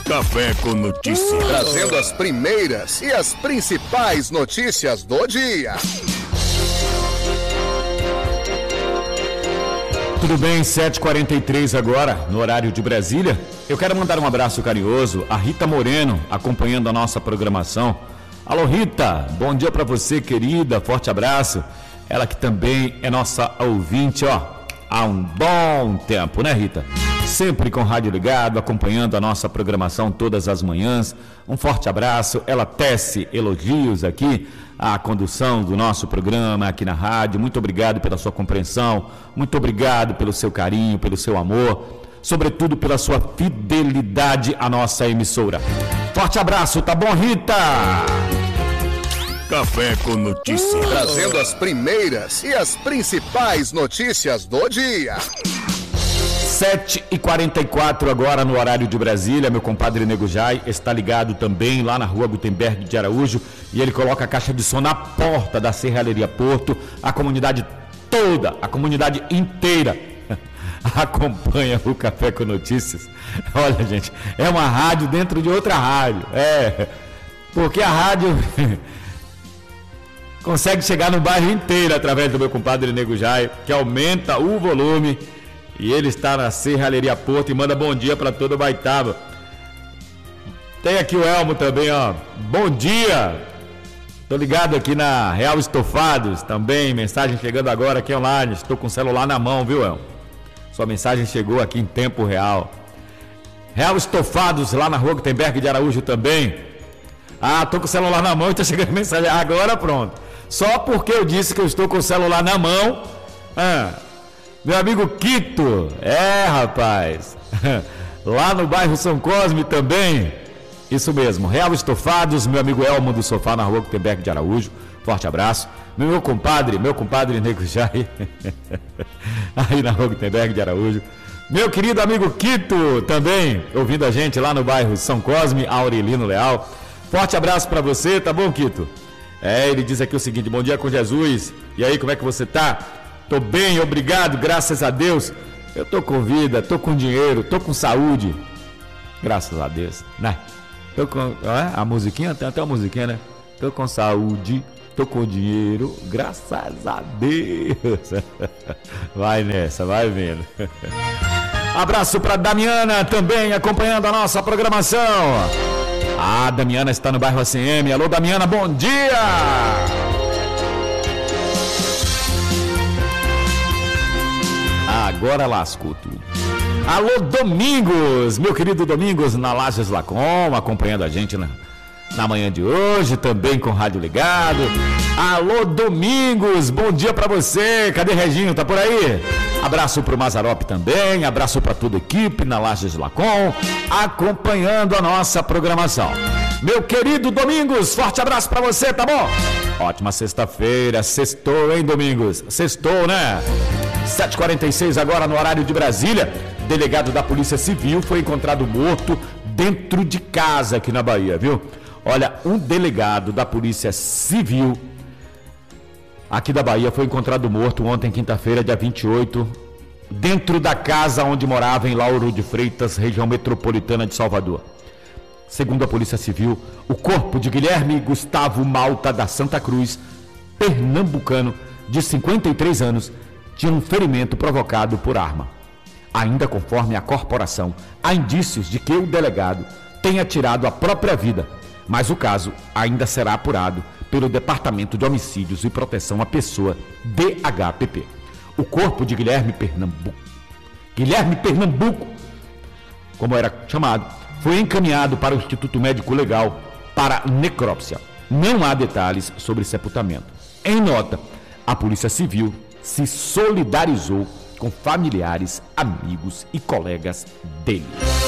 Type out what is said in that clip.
Café com Notícias. Trazendo as primeiras e as principais notícias do dia. Tudo bem, 7h43 agora, no horário de Brasília. Eu quero mandar um abraço carinhoso a Rita Moreno, acompanhando a nossa programação. Alô, Rita, bom dia para você, querida, forte abraço. Ela que também é nossa ouvinte, há um bom tempo, né, Rita? Sempre com o rádio ligado, acompanhando a nossa programação todas as manhãs. Um forte abraço. Ela tece elogios aqui à condução do nosso programa aqui na rádio. Muito obrigado pela sua compreensão, muito obrigado pelo seu carinho, pelo seu amor, sobretudo pela sua fidelidade à nossa emissora. Forte abraço, tá bom, Rita? Café com Notícias. Trazendo as primeiras e as principais notícias do dia. 7h44 agora no horário de Brasília. Meu compadre Nego Jai está ligado também lá na rua Gutenberg de Araújo e ele coloca a caixa de som na porta da Serralheria Porto. A comunidade toda, a comunidade inteira acompanha o Café com Notícias. Olha, gente, é uma rádio dentro de outra rádio. Porque a rádio consegue chegar no bairro inteiro através do meu compadre Nego Jai, que aumenta o volume. E ele está na Serralheria Porto e manda bom dia para todo o Baitaba. Tem aqui o Elmo também, Bom dia! Tô ligado aqui na Real Estofados também, mensagem chegando agora aqui online. Estou com o celular na mão, viu, Elmo? Sua mensagem chegou aqui em tempo real. Real Estofados, lá na rua Gutenberg de Araújo também. Tô com o celular na mão e tá chegando mensagem. Agora pronto. Só porque eu disse que eu estou com o celular na mão. Meu amigo Quito, rapaz, lá no bairro São Cosme também, isso mesmo, Real Estofados, meu amigo Elmo do Sofá na rua Gutenberg de Araújo, forte abraço, meu compadre Nego Jai, aí na rua Gutenberg de Araújo, meu querido amigo Quito também, ouvindo a gente lá no bairro São Cosme, Aurelino Leal, forte abraço pra você, tá bom, Quito? Ele diz aqui o seguinte: bom dia com Jesus, e aí, como é que você tá? Tô bem, obrigado, graças a Deus. Eu tô com vida, tô com dinheiro, tô com saúde. Graças a Deus, né? Tô com... a musiquinha, tem até uma musiquinha, né? Tô com saúde, tô com dinheiro, graças a Deus. Vai nessa, vai vendo. Abraço pra Damiana também, acompanhando a nossa programação. A Damiana está no bairro ACM. Alô, Damiana, bom dia! Agora lascou tudo. Alô, Domingos, meu querido Domingos, na Lages Lacom, acompanhando a gente na manhã de hoje, também com rádio ligado. Alô, Domingos, bom dia pra você. Cadê Reginho, tá por aí? Abraço pro Mazarop também, abraço pra toda a equipe na Lages Lacom, acompanhando a nossa programação. Meu querido Domingos, forte abraço pra você, tá bom? Ótima sexta-feira, sextou, hein, Domingos? Sextou, né? 7h46 agora no horário de Brasília. Delegado da Polícia Civil foi encontrado morto dentro de casa aqui na Bahia, viu? Olha, um delegado da Polícia Civil aqui da Bahia foi encontrado morto ontem, quinta-feira, dia 28, dentro da casa onde morava em Lauro de Freitas, região metropolitana de Salvador. Segundo a Polícia Civil, o corpo de Guilherme Gustavo Malta da Santa Cruz, pernambucano, de 53 anos, tinha um ferimento provocado por arma. Ainda conforme a corporação, há indícios de que o delegado tenha tirado a própria vida, mas o caso ainda será apurado pelo Departamento de Homicídios e Proteção à Pessoa, DHPP. O corpo de Guilherme Pernambuco, como era chamado, foi encaminhado para o Instituto Médico Legal para necrópsia. Não há detalhes sobre sepultamento. Em nota, a Polícia Civil se solidarizou com familiares, amigos e colegas dele.